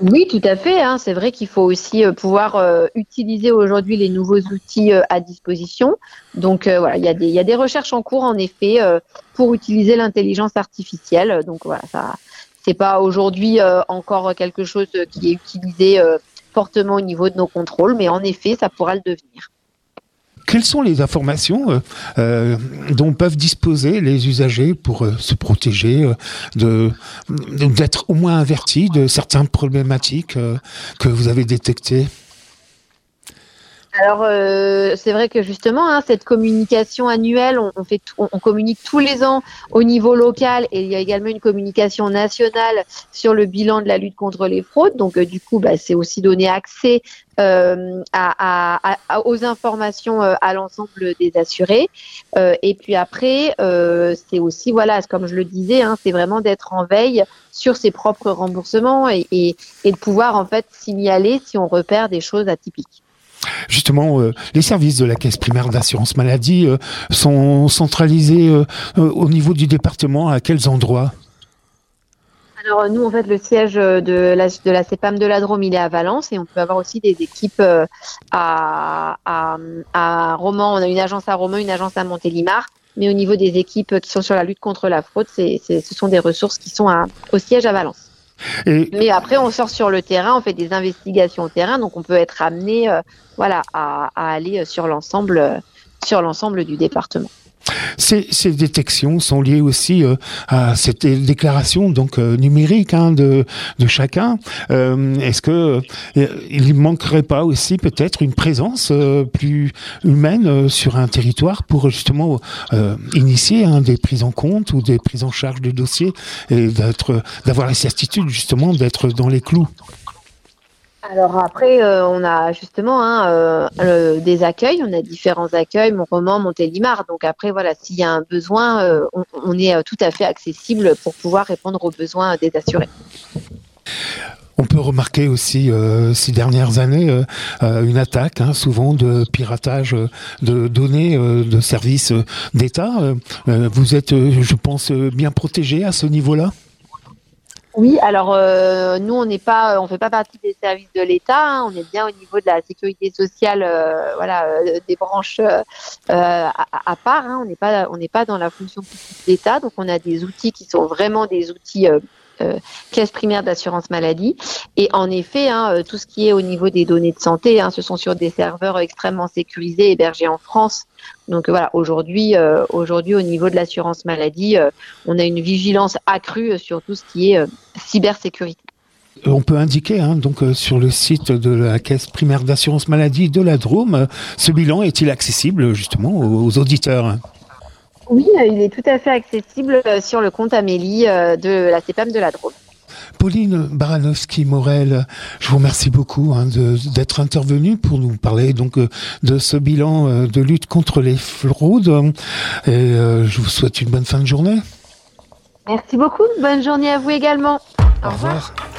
Oui, tout à fait, hein. C'est vrai qu'il faut aussi pouvoir utiliser aujourd'hui les nouveaux outils à disposition. Donc voilà, il y a des recherches en cours en effet pour utiliser l'intelligence artificielle. Donc voilà, ça, c'est pas aujourd'hui encore quelque chose qui est utilisé fortement au niveau de nos contrôles, mais en effet, ça pourra le devenir. Quelles sont les informations dont peuvent disposer les usagers pour se protéger d'être au moins avertis de certaines problématiques que vous avez détectées? Alors c'est vrai que justement cette communication annuelle, on communique tous les ans au niveau local et il y a également une communication nationale sur le bilan de la lutte contre les fraudes. Donc du coup, c'est aussi donner accès aux informations à l'ensemble des assurés. Et puis après, c'est aussi voilà, comme je le disais, c'est vraiment d'être en veille sur ses propres remboursements et de pouvoir en fait signaler si on repère des choses atypiques. Justement, les services de la Caisse primaire d'assurance maladie sont centralisés au niveau du département. À quels endroits? Alors nous, en fait, le siège de la CEPAM de la Drôme, il est à Valence et on peut avoir aussi des équipes à Romans. On a une agence à Romans, une agence à Montélimar. Mais au niveau des équipes qui sont sur la lutte contre la fraude, ce sont des ressources qui sont au siège à Valence. Mais après, on sort sur le terrain, on fait des investigations au terrain, donc on peut être amené à aller sur l'ensemble du département. Ces détections sont liées aussi à cette déclaration donc numérique de chacun. Est-ce que il manquerait pas aussi peut-être une présence plus humaine sur un territoire pour justement initier des prises en compte ou des prises en charge de dossiers et d'avoir la certitude justement d'être dans les clous? Alors après, on a justement des accueils, on a différents accueils, Mont-Roman, Montélimar. Donc après, voilà, s'il y a un besoin, on est tout à fait accessible pour pouvoir répondre aux besoins des assurés. On peut remarquer aussi ces dernières années une attaque, souvent de piratage de données de services d'État. Vous êtes, je pense, bien protégé à ce niveau-là? Oui, alors nous on fait pas partie des services de l'État, on est bien au niveau de la sécurité sociale, des branches à part. On n'est pas dans la fonction publique d'État, donc on a des outils qui sont vraiment des outils caisse primaire d'assurance maladie. Et en effet, tout ce qui est au niveau des données de santé, ce sont sur des serveurs extrêmement sécurisés, hébergés en France. Donc voilà, aujourd'hui, au niveau de l'assurance maladie, on a une vigilance accrue sur tout ce qui est cybersécurité. On peut indiquer donc sur le site de la Caisse primaire d'assurance maladie de la Drôme, ce bilan est-il accessible justement aux auditeurs? Oui, il est tout à fait accessible sur le compte Amélie de la CEPAM de la Drôme. Pauline Baranowski-Morel, je vous remercie beaucoup d'être intervenue pour nous parler donc de ce bilan de lutte contre les fraudes. Et je vous souhaite une bonne fin de journée. Merci beaucoup. Bonne journée à vous également. Au revoir.